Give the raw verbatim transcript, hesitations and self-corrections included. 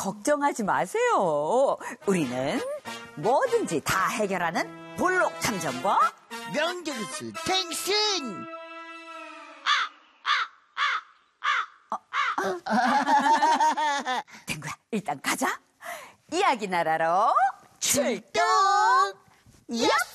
걱정하지 마세요. 우리는 뭐든지 다 해결하는 볼록 탐정과 명정수 탱신. 된 거야. 일단 가자. 이야기 나라로 출동. 야!